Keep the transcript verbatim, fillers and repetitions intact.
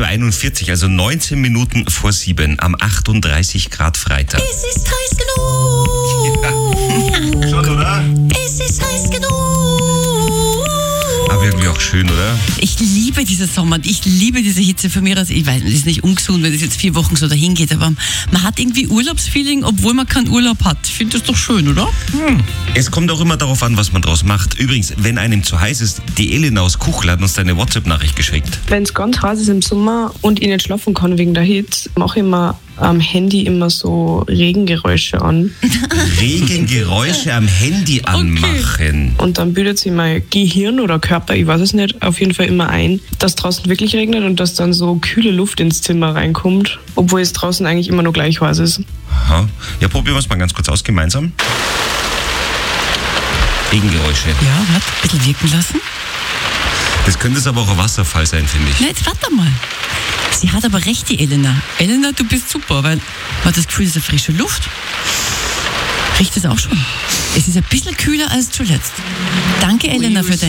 sechzehn Uhr einundvierzig, also neunzehn Minuten vor sieben, am achtunddreißig Grad Freitag. Es ist heiß genug. Ja. Schon, oder? Es ist heiß genug. Aber irgendwie auch schön, oder? Ich liebe diesen Sommer, ich liebe diese Hitze von mir aus. Ich weiß, es ist nicht ungesund, wenn es jetzt vier Wochen so dahin geht, aber man hat irgendwie Urlaubsfeeling, obwohl man keinen Urlaub hat. Ich finde das doch schön, oder? Hm. Es kommt auch immer darauf an, was man draus macht. Übrigens, wenn einem zu heiß ist, die Elena aus Kuchel hat uns eine WhatsApp-Nachricht geschickt. Wenn es ganz heiß ist im Sommer und ich nicht schlafen kann wegen der Hitze, mache ich mir am Handy immer so Regengeräusche an. Regengeräusche am Handy anmachen. Und dann bildet sich mein Gehirn oder Körper, ich weiß es nicht, auf jeden Fall immer ein, dass draußen wirklich regnet und dass dann so kühle Luft ins Zimmer reinkommt, obwohl es draußen eigentlich immer nur gleich heiß ist. Aha. Ja, probieren wir es mal ganz kurz aus, gemeinsam. Regengeräusche. Ja, warte, ein bisschen wirken lassen. Das könnte es aber auch ein Wasserfall sein, finde ich. Na, jetzt warte mal. Sie hat aber recht, die Elena. Elena, du bist super, weil man hat das Gefühl, es ist eine frische Luft. Riecht es auch schon. Es ist ein bisschen kühler als zuletzt. Danke, Elena, für deine